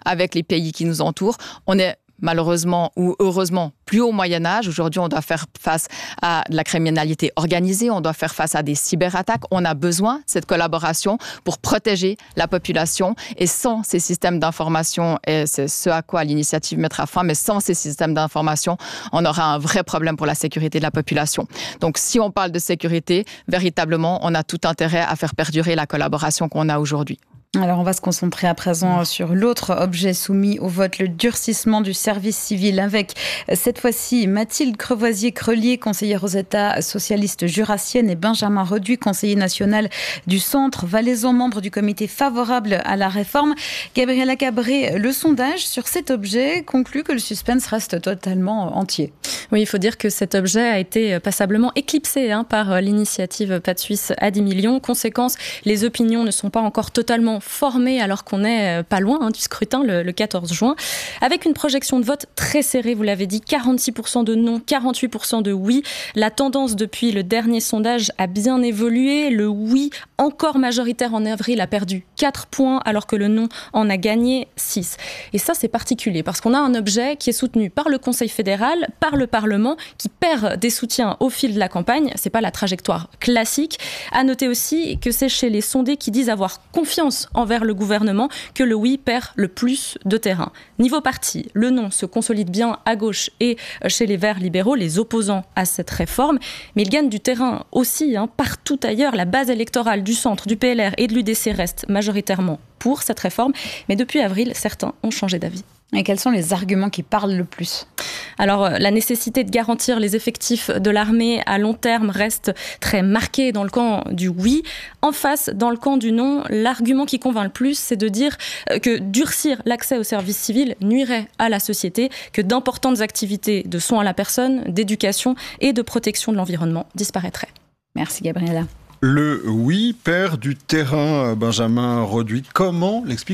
avec les pays qui nous entourent. On est malheureusement ou heureusement plus au Moyen-Âge. Aujourd'hui, on doit faire face à de la criminalité organisée, on doit faire face à des cyberattaques. On a besoin de cette collaboration pour protéger la population. Et sans ces systèmes d'information, et c'est ce à quoi l'initiative mettra fin, mais sans ces systèmes d'information, on aura un vrai problème pour la sécurité de la population. Donc, si on parle de sécurité, véritablement, on a tout intérêt à faire perdurer la collaboration qu'on a aujourd'hui. Alors on va se concentrer à présent sur l'autre objet soumis au vote, le durcissement du service civil, avec cette fois-ci Mathilde Crevoisier-Crelier, conseillère aux États socialistes jurassienne, et Benjamin Reduit, conseiller national du Centre Valaisan, membre du comité favorable à la réforme. Gabriela Cabré, le sondage sur cet objet conclut que le suspense reste totalement entier. Oui, il faut dire que cet objet a été passablement éclipsé par l'initiative Pas de Suisse à 10 millions. Conséquence, les opinions ne sont pas encore totalement formées alors qu'on est pas loin du scrutin le 14 juin. Avec une projection de vote très serrée, vous l'avez dit, 46% de non, 48% de oui. La tendance depuis le dernier sondage a bien évolué. Le oui, encore majoritaire en avril, a perdu 4 points alors que le non en a gagné 6. Et ça, c'est particulier parce qu'on a un objet qui est soutenu par le Conseil fédéral, par le Parlement, qui perd des soutiens au fil de la campagne. C'est pas la trajectoire classique. À noter aussi que c'est chez les sondés qui disent avoir confiance envers le gouvernement que le oui perd le plus de terrain. Niveau parti, le non se consolide bien à gauche et chez les Verts libéraux, les opposants à cette réforme, mais il gagne du terrain aussi partout ailleurs. La base électorale du centre, du PLR et de l'UDC reste majoritairement pour cette réforme, mais depuis avril, certains ont changé d'avis. Et quels sont les arguments qui parlent le plus ? Alors, la nécessité de garantir les effectifs de l'armée à long terme reste très marquée dans le camp du oui. En face, dans le camp du non, l'argument qui convainc le plus, c'est de dire que durcir l'accès au service civil nuirait à la société, que d'importantes activités de soins à la personne, d'éducation et de protection de l'environnement disparaîtraient. Merci Gabriela. Le oui perd du terrain, Benjamin Reduit. Comment l'expliquez-vous ?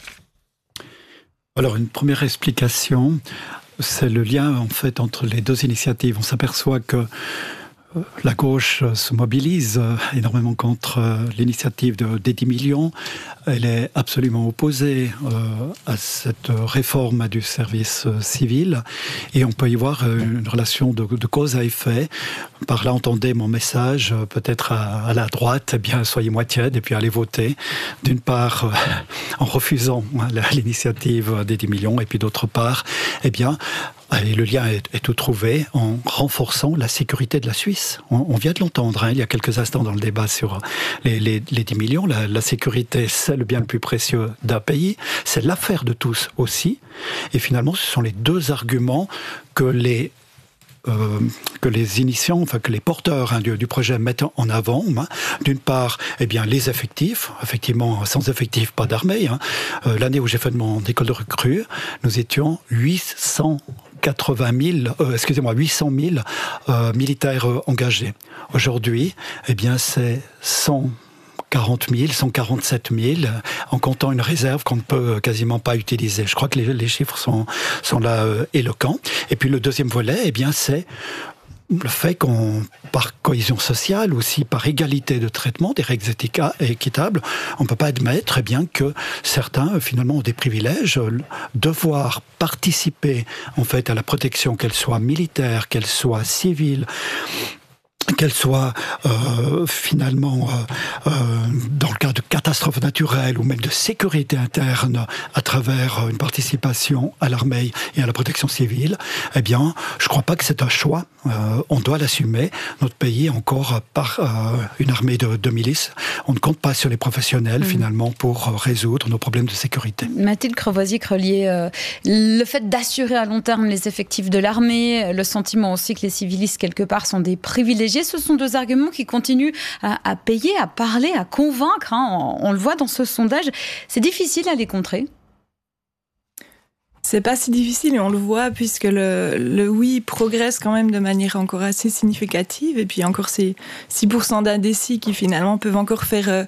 Alors, une première explication, c'est le lien en fait entre les deux initiatives. On s'aperçoit que la gauche se mobilise énormément contre l'initiative des 10 millions. Elle est absolument opposée à cette réforme du service civil. Et on peut y voir une relation de cause à effet. Par là, entendez mon message, peut-être à la droite, eh bien, soyez moins tiède et puis allez voter. D'une part, en refusant l'initiative des 10 millions, et puis d'autre part, eh bien, et le lien est tout trouvé en renforçant la sécurité de la Suisse. On vient de l'entendre il y a quelques instants dans le débat sur les 10 millions. La sécurité, c'est le bien le plus précieux d'un pays. C'est l'affaire de tous aussi. Et finalement, ce sont les deux arguments que les initiants, enfin que les porteurs du projet mettent en avant. D'une part, eh bien les effectifs. Effectivement, sans effectifs, pas d'armée. L'année où j'ai fait mon école de recrue, nous étions 800 000 militaires engagés. Aujourd'hui, eh bien, c'est 140 000, 147 000, en comptant une réserve qu'on ne peut quasiment pas utiliser. Je crois que les chiffres sont là éloquents. Et puis le deuxième volet, eh bien, c'est le fait qu'on, par cohésion sociale, aussi par égalité de traitement, des règles équitables, on ne peut pas admettre eh bien, que certains, finalement, ont des privilèges, devoir participer, en fait, à la protection, qu'elle soit militaire, qu'elle soit civile, qu'elle soit finalement dans le cas de catastrophes naturelles ou même de sécurité interne à travers une participation à l'armée et à la protection civile, eh bien, je ne crois pas que c'est un choix. On doit l'assumer. Notre pays est encore par une armée de milices. On ne compte pas sur les professionnels finalement pour résoudre nos problèmes de sécurité. Mathilde Crevoisier-Crelier, le fait d'assurer à long terme les effectifs de l'armée, le sentiment aussi que les civilistes quelque part sont des privilégiés, ce sont deux arguments qui continuent à payer, à parler, à convaincre. On le voit dans ce sondage. C'est difficile à les contrer. C'est pas si difficile et on le voit puisque le oui progresse quand même de manière encore assez significative et puis encore ces 6% d'indécis qui finalement peuvent encore faire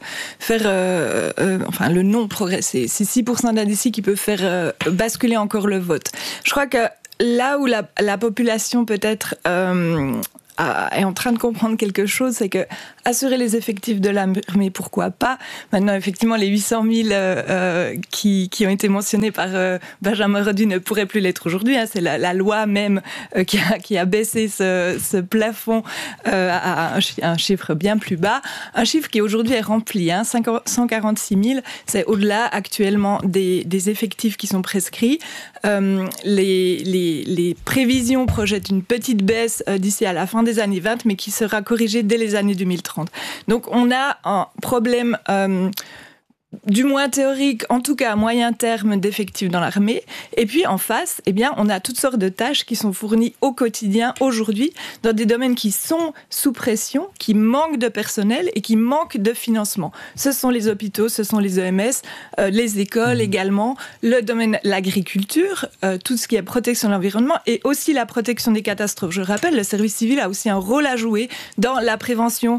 le non progresse, c'est 6% d'indécis qui peuvent faire basculer encore le vote. Je crois que là où la population peut-être est en train de comprendre quelque chose, c'est que assurer les effectifs de l'armée, pourquoi pas. Maintenant, effectivement, les 800 000 qui ont été mentionnés par Benjamin Reduit ne pourraient plus l'être aujourd'hui. C'est la loi même qui a baissé ce plafond à un chiffre bien plus bas. Un chiffre qui aujourd'hui est rempli. 146 000, c'est au-delà actuellement des effectifs qui sont prescrits. Les prévisions projettent une petite baisse d'ici à la fin des années 20, mais qui sera corrigée dès les années 2030. Donc on a un problème du moins théorique, en tout cas à moyen terme, d'effectifs dans l'armée. Et puis en face, on a toutes sortes de tâches qui sont fournies au quotidien, aujourd'hui, dans des domaines qui sont sous pression, qui manquent de personnel et qui manquent de financement. Ce sont les hôpitaux, ce sont les EMS, les écoles également, le domaine, l'agriculture, tout ce qui est protection de l'environnement et aussi la protection des catastrophes. Je rappelle, le service civil a aussi un rôle à jouer dans la prévention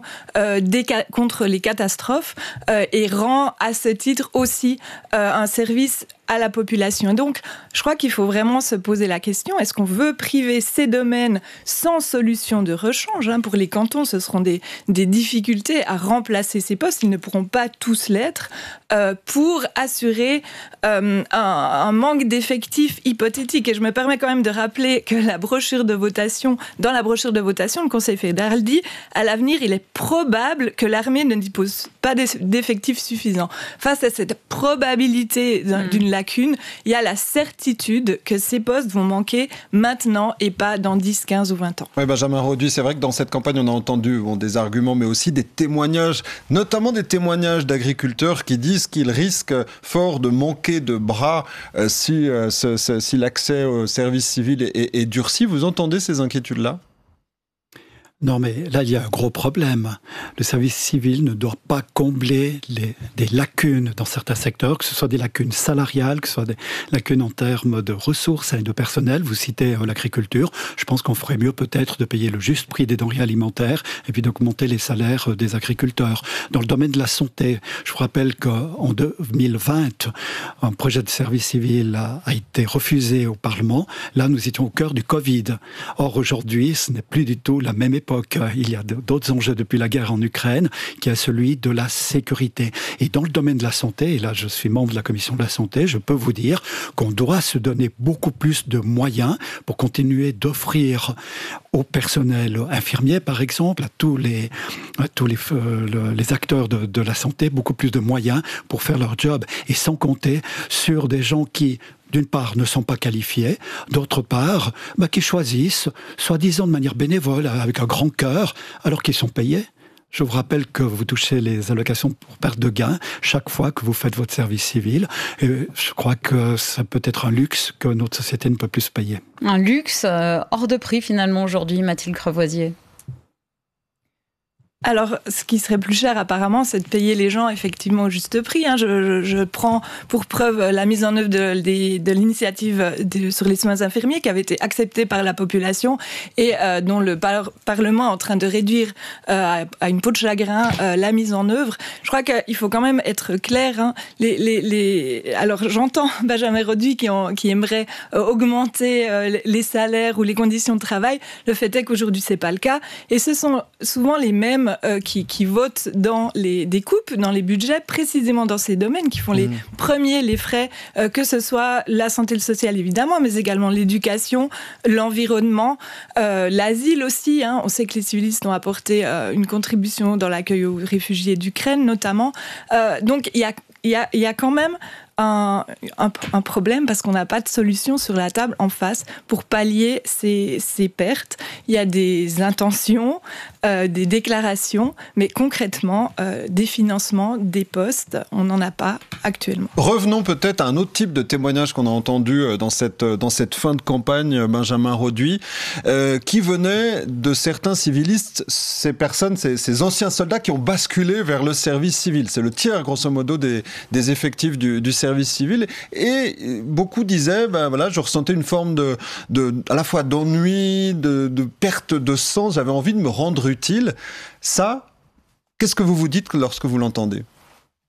contre les catastrophes et rend à ce titre aussi un service à la population. Et donc, je crois qu'il faut vraiment se poser la question, est-ce qu'on veut priver ces domaines sans solution de rechange ? Pour les cantons, ce seront des difficultés à remplacer ces postes, ils ne pourront pas tous l'être, pour assurer un manque d'effectifs hypothétique. Et je me permets quand même de rappeler que dans la brochure de votation, le Conseil fédéral dit, à l'avenir, il est probable que l'armée ne dispose pas d'effectifs suffisants. Face à cette probabilité d'une lacune, il y a la certitude que ces postes vont manquer maintenant et pas dans 10, 15 ou 20 ans. Oui, Benjamin Reduit, c'est vrai que dans cette campagne, on a entendu des arguments, mais aussi des témoignages, notamment des témoignages d'agriculteurs qui disent qu'ils risquent fort de manquer de bras si l'accès au service civil est durci. Vous entendez ces inquiétudes-là ? Non, mais là, il y a un gros problème. Le service civil ne doit pas combler des lacunes dans certains secteurs, que ce soit des lacunes salariales, que ce soit des lacunes en termes de ressources et de personnel. Vous citez l'agriculture. Je pense qu'on ferait mieux peut-être de payer le juste prix des denrées alimentaires et puis d'augmenter les salaires des agriculteurs. Dans le domaine de la santé, je vous rappelle qu'en 2020, un projet de service civil a été refusé au Parlement. Là, nous étions au cœur du Covid. Or, aujourd'hui, ce n'est plus du tout la même époque. Il y a d'autres enjeux depuis la guerre en Ukraine, qui est celui de la sécurité. Et dans le domaine de la santé, et là je suis membre de la commission de la santé, je peux vous dire qu'on doit se donner beaucoup plus de moyens pour continuer d'offrir au personnel infirmier, par exemple, à tous les acteurs de la santé, beaucoup plus de moyens pour faire leur job. Et sans compter sur des gens qui, d'une part, ne sont pas qualifiés, d'autre part, qui choisissent, soi-disant de manière bénévole, avec un grand cœur, alors qu'ils sont payés. Je vous rappelle que vous touchez les allocations pour perte de gain chaque fois que vous faites votre service civil. Et je crois que ça peut être un luxe que notre société ne peut plus se payer. Un luxe hors de prix finalement aujourd'hui, Mathilde Crevoisier. Alors, ce qui serait plus cher apparemment, c'est de payer les gens effectivement au juste prix. Je prends pour preuve la mise en œuvre de l'initiative sur les soins infirmiers qui avait été acceptée par la population et dont le Parlement est en train de réduire à une peau de chagrin la mise en œuvre. Je crois qu'il faut quand même être clair. Alors, j'entends Benjamin Reduit qui aimerait augmenter les salaires ou les conditions de travail. Le fait est qu'aujourd'hui, c'est pas le cas. Et ce sont souvent les mêmes qui votent dans des coupes dans les budgets, précisément dans ces domaines, qui font les premiers les frais, que ce soit la santé et le social évidemment, mais également l'éducation, l'environnement, l'asile aussi. On sait que les civilistes ont apporté une contribution dans l'accueil aux réfugiés d'Ukraine notamment. Donc il y a quand même un problème parce qu'on n'a pas de solution sur la table en face pour pallier ces pertes. Il y a des intentions, des déclarations, mais concrètement, des financements, des postes, on n'en a pas actuellement. Revenons peut-être à un autre type de témoignage qu'on a entendu dans cette fin de campagne, Benjamin Reduit, qui venait de certains civilistes, ces personnes, ces anciens soldats qui ont basculé vers le service civil. C'est le tiers, grosso modo, des effectifs du service civil. Et beaucoup disaient, je ressentais une forme à la fois d'ennui, de perte de sens, j'avais envie de me rendre utile. Ça, qu'est-ce que vous vous dites lorsque vous l'entendez ?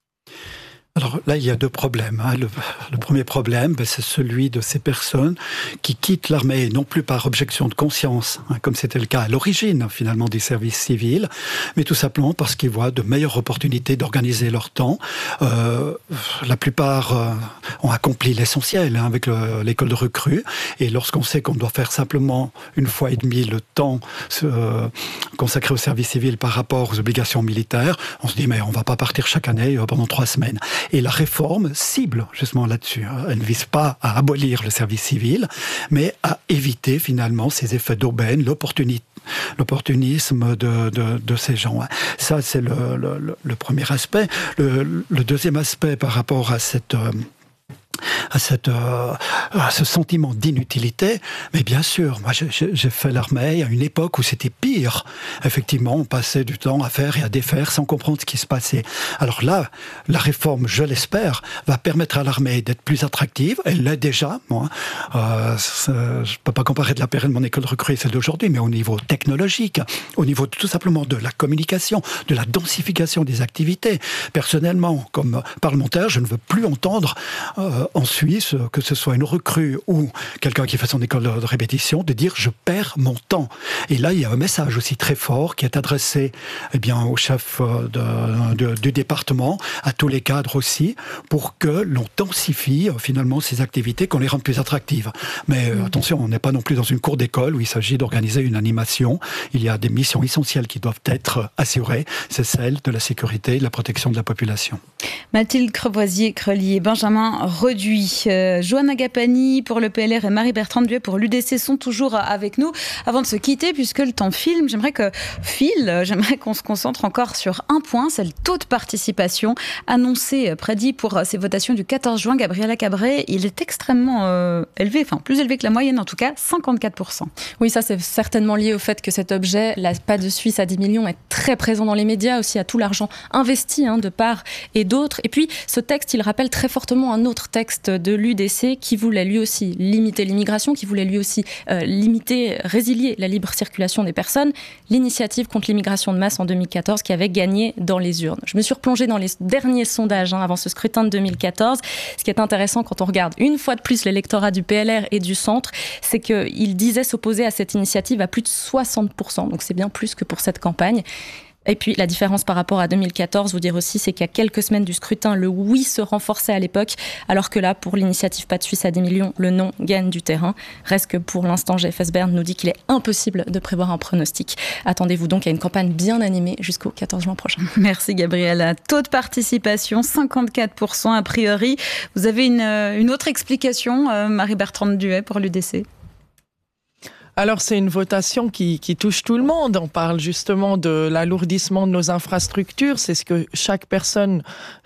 Alors là, il y a deux problèmes. Le premier problème, c'est celui de ces personnes qui quittent l'armée, non plus par objection de conscience, comme c'était le cas à l'origine, finalement, du service civil, mais tout simplement parce qu'ils voient de meilleures opportunités d'organiser leur temps. La plupart ont accompli l'essentiel avec l'école de recrues, et lorsqu'on sait qu'on doit faire simplement 1,5 fois le temps consacré au service civil par rapport aux obligations militaires, on se dit, mais on ne va pas partir chaque année pendant 3 semaines. Et la réforme cible justement là-dessus. Elle ne vise pas à abolir le service civil, mais à éviter finalement ces effets d'aubaine, l'opportunisme de ces gens. Ça, c'est le premier aspect. Le deuxième aspect par rapport à ce sentiment d'inutilité, mais bien sûr, moi j'ai fait l'armée à une époque où c'était pire. Effectivement, on passait du temps à faire et à défaire sans comprendre ce qui se passait. Alors là, la réforme, je l'espère, va permettre à l'armée d'être plus attractive. Elle l'est déjà. Moi, je ne peux pas comparer de la période de mon école de recrue et celle d'aujourd'hui, mais au niveau technologique, au niveau tout simplement de la communication, de la densification des activités. Personnellement, comme parlementaire, je ne veux plus entendre en Suisse, que ce soit une recrue ou quelqu'un qui fait son école de répétition, de dire « je perds mon temps ». Et là, il y a un message aussi très fort qui est adressé au chef du département, à tous les cadres aussi, pour que l'on densifie finalement ces activités, qu'on les rende plus attractives. Mais attention, on n'est pas non plus dans une cour d'école où il s'agit d'organiser une animation. Il y a des missions essentielles qui doivent être assurées. C'est celle de la sécurité et de la protection de la population. Mathilde Crevoisier-Crelier, Benjamin Reduit, Johanna Gapani pour le PLR et Marie-Bertrande Duet pour l'UDC sont toujours avec nous. Avant de se quitter, puisque le temps file, j'aimerais qu'on se concentre encore sur un point, c'est le taux de participation annoncé, prédit pour ces votations du 14 juin. Gabriela Cabré, il est extrêmement élevé, enfin plus élevé que la moyenne en tout cas, 54%. Oui, ça c'est certainement lié au fait que cet objet, la PAD de Suisse à 10 millions, est très présent dans les médias, aussi à tout l'argent investi de part et d'autre. Et puis ce texte, il rappelle très fortement un autre texte de l'UDC qui voulait lui aussi limiter l'immigration, qui voulait lui aussi résilier la libre circulation des personnes, l'initiative contre l'immigration de masse en 2014 qui avait gagné dans les urnes. Je me suis replongée dans les derniers sondages avant ce scrutin de 2014. Ce qui est intéressant quand on regarde une fois de plus l'électorat du PLR et du centre, c'est qu'il disait s'opposer à cette initiative à plus de 60%. Donc c'est bien plus que pour cette campagne. Et puis la différence par rapport à 2014, vous dire aussi, c'est qu'il y a quelques semaines du scrutin, le oui se renforçait à l'époque, alors que là, pour l'initiative PAD Suisse à 10 millions, le non gagne du terrain. Reste que pour l'instant, GFS Bern nous dit qu'il est impossible de prévoir un pronostic. Attendez-vous donc à une campagne bien animée jusqu'au 14 juin prochain. Merci Gabriela. Taux de participation, 54% a priori. Vous avez une autre explication, Marie-Bertrande Duet pour l'UDC ? Alors, c'est une votation qui touche tout le monde. On parle justement de l'alourdissement de nos infrastructures. C'est ce que chaque personne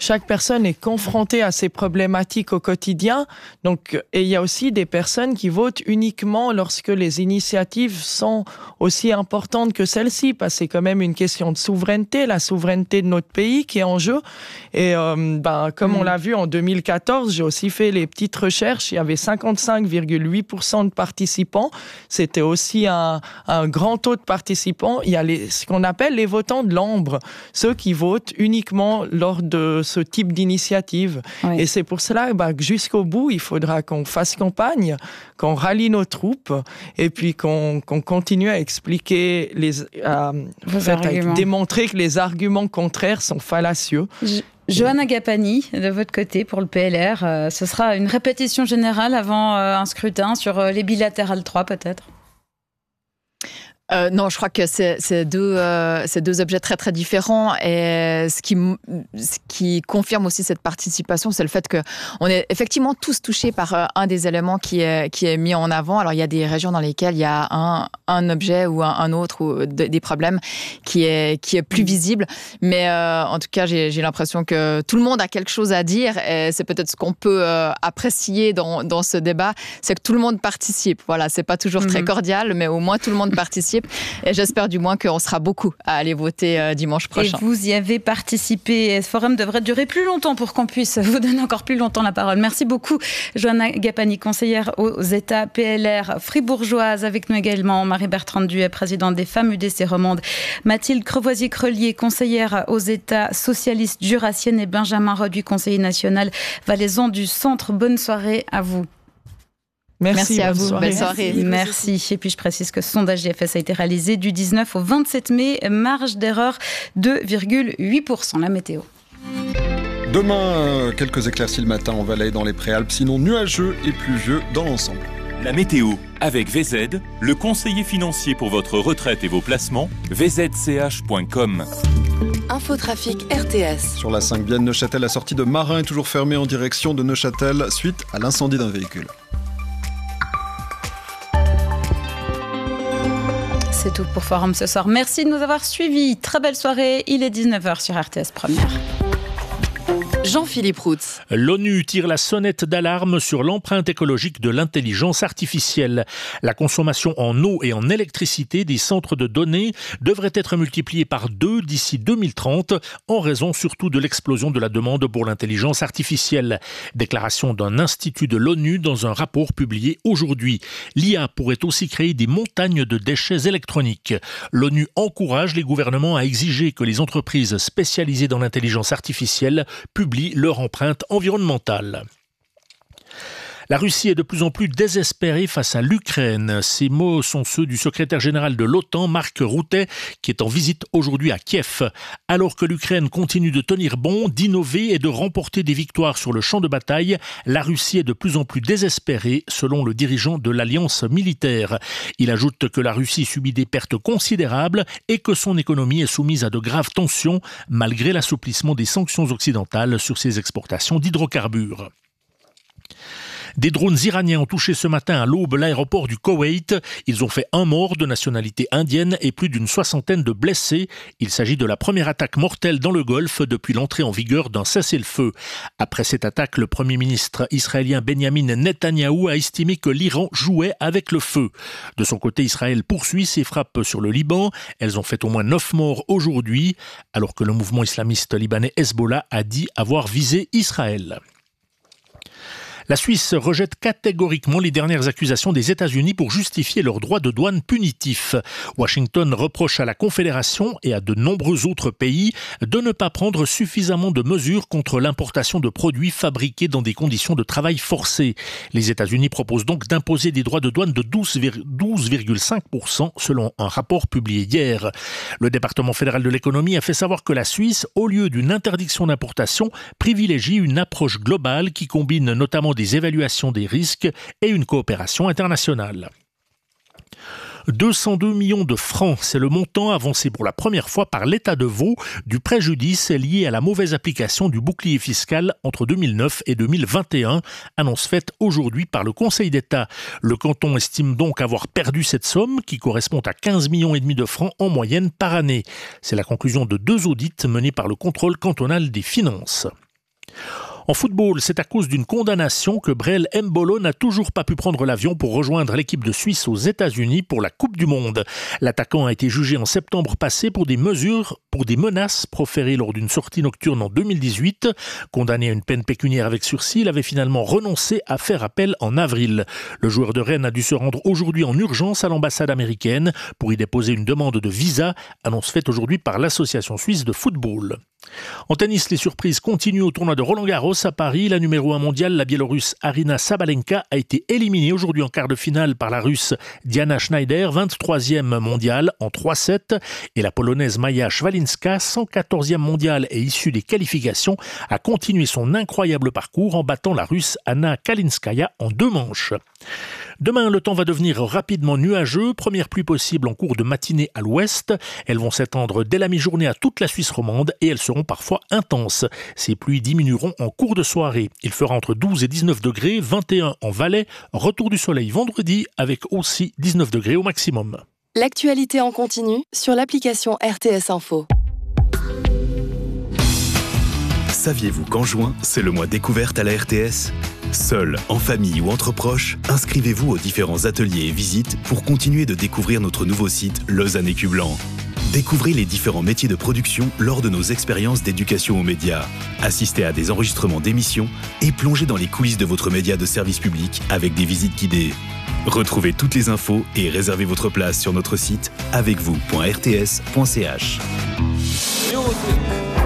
est confrontée à ces problématiques au quotidien. Donc, et il y a aussi des personnes qui votent uniquement lorsque les initiatives sont aussi importantes que celles-ci, parce que c'est quand même une question de souveraineté, la souveraineté de notre pays qui est en jeu. Et comme on l'a vu en 2014, j'ai aussi fait les petites recherches. Il y avait 55,8% de participants. C'était aussi un grand taux de participants. Il y a ce qu'on appelle les votants de l'ombre, ceux qui votent uniquement lors de ce type d'initiative. Oui. Et c'est pour cela que jusqu'au bout, il faudra qu'on fasse campagne, qu'on rallie nos troupes et puis qu'on continue à expliquer, à démontrer que les arguments contraires sont fallacieux. Johanna Gapani, de votre côté, pour le PLR, ce sera une répétition générale avant un scrutin sur les bilatérales 3 peut-être ? Non, je crois que c'est deux objets très très différents, et ce qui confirme aussi cette participation, c'est le fait que on est effectivement tous touchés par un des éléments qui est mis en avant. Alors il y a des régions dans lesquelles il y a un objet ou un autre ou des problèmes qui est plus visible, mais en tout cas j'ai l'impression que tout le monde a quelque chose à dire, et c'est peut-être ce qu'on peut apprécier dans ce débat, c'est que tout le monde participe. Voilà, c'est pas toujours très cordial, mais au moins tout le monde participe. équipe. Et j'espère du moins qu'on sera beaucoup à aller voter dimanche prochain. Et vous y avez participé. Ce forum devrait durer plus longtemps pour qu'on puisse vous donner encore plus longtemps la parole. Merci beaucoup, Johanna Gapani, conseillère aux États PLR fribourgeoise. Avec nous également Marie-Bertrande Duet, présidente des femmes UDC Romande. Mathilde Crevoisier-Crelier, conseillère aux États socialistes jurassiennes, et Benjamin Roduit, conseiller national valaisan du Centre. Bonne soirée à vous. Merci à vous. Belle soirée. Merci. Et puis je précise que ce sondage IFS a été réalisé du 19 au 27 mai. Marge d'erreur 2,8%. La météo. Demain, quelques éclaircies le matin en Valais dans les Préalpes, sinon nuageux et pluvieux dans l'ensemble. La météo avec VZ, le conseiller financier pour votre retraite et vos placements, vzch.com. Infotrafic RTS. Sur la 5 Bienne-Neuchâtel, la sortie de Marin est toujours fermée en direction de Neuchâtel suite à l'incendie d'un véhicule. C'est tout pour Forum ce soir. Merci de nous avoir suivis. Très belle soirée. Il est 19h sur RTS Première. Jean-Philippe Routz. L'ONU tire la sonnette d'alarme sur l'empreinte écologique de l'intelligence artificielle. La consommation en eau et en électricité des centres de données devrait être multipliée par 2 d'ici 2030, en raison surtout de l'explosion de la demande pour l'intelligence artificielle. Déclaration d'un institut de l'ONU dans un rapport publié aujourd'hui. L'IA pourrait aussi créer des montagnes de déchets électroniques. L'ONU encourage les gouvernements à exiger que les entreprises spécialisées dans l'intelligence artificielle publient leur empreinte environnementale. La Russie est de plus en plus désespérée face à l'Ukraine. Ces mots sont ceux du secrétaire général de l'OTAN, Mark Rutte, qui est en visite aujourd'hui à Kiev. Alors que l'Ukraine continue de tenir bon, d'innover et de remporter des victoires sur le champ de bataille, la Russie est de plus en plus désespérée, selon le dirigeant de l'alliance militaire. Il ajoute que la Russie subit des pertes considérables et que son économie est soumise à de graves tensions, malgré l'assouplissement des sanctions occidentales sur ses exportations d'hydrocarbures. Des drones iraniens ont touché ce matin à l'aube l'aéroport du Koweït. Ils ont fait un mort de nationalité indienne et plus d'une soixantaine de blessés. Il s'agit de la première attaque mortelle dans le Golfe depuis l'entrée en vigueur d'un cessez-le-feu. Après cette attaque, le Premier ministre israélien Benjamin Netanyahou a estimé que l'Iran jouait avec le feu. De son côté, Israël poursuit ses frappes sur le Liban. Elles ont fait au moins 9 morts aujourd'hui, alors que le mouvement islamiste libanais Hezbollah a dit avoir visé Israël. La Suisse rejette catégoriquement les dernières accusations des États-Unis pour justifier leurs droits de douane punitifs. Washington reproche à la Confédération et à de nombreux autres pays de ne pas prendre suffisamment de mesures contre l'importation de produits fabriqués dans des conditions de travail forcées. Les États-Unis proposent donc d'imposer des droits de douane de 12,5% selon un rapport publié hier. Le département fédéral de l'économie a fait savoir que la Suisse, au lieu d'une interdiction d'importation, privilégie une approche globale qui combine notamment des évaluations des risques et une coopération internationale. 202 millions de francs, c'est le montant avancé pour la première fois par l'État de Vaud du préjudice lié à la mauvaise application du bouclier fiscal entre 2009 et 2021, annonce faite aujourd'hui par le Conseil d'État. Le canton estime donc avoir perdu cette somme qui correspond à 15,5 millions de francs en moyenne par année. C'est la conclusion de 2 audits menés par le contrôle cantonal des finances. En football, c'est à cause d'une condamnation que Breel Mbolo n'a toujours pas pu prendre l'avion pour rejoindre l'équipe de Suisse aux États-Unis pour la Coupe du Monde. L'attaquant a été jugé en septembre passé pour des menaces proférées lors d'une sortie nocturne en 2018. Condamné à une peine pécuniaire avec sursis, il avait finalement renoncé à faire appel en avril. Le joueur de Rennes a dû se rendre aujourd'hui en urgence à l'ambassade américaine pour y déposer une demande de visa, annonce faite aujourd'hui par l'Association suisse de football. En tennis, les surprises continuent au tournoi de Roland-Garros à Paris. La numéro 1 mondiale, la Biélorusse Aryna Sabalenka, a été éliminée aujourd'hui en quart de finale par la Russe Diana Schneider, 23e mondiale en 3-7. Et la Polonaise Maja Szwalinska, 114e mondiale et issue des qualifications, a continué son incroyable parcours en battant la Russe Anna Kalinskaya en 2 manches. Demain, le temps va devenir rapidement nuageux. Première pluie possible en cours de matinée à l'ouest. Elles vont s'étendre dès la mi-journée à toute la Suisse romande et elles seront parfois intenses. Ces pluies diminueront en cours de soirée. Il fera entre 12 et 19 degrés, 21 en Valais. Retour du soleil vendredi avec aussi 19 degrés au maximum. L'actualité en continu sur l'application RTS Info. Saviez-vous qu'en juin, c'est le mois découverte à la RTS ? Seul, en famille ou entre proches, inscrivez-vous aux différents ateliers et visites pour continuer de découvrir notre nouveau site Lausanne Écu Blanc. Découvrez les différents métiers de production lors de nos expériences d'éducation aux médias. Assistez à des enregistrements d'émissions et plongez dans les coulisses de votre média de service public avec des visites guidées. Retrouvez toutes les infos et réservez votre place sur notre site avecvous.rts.ch.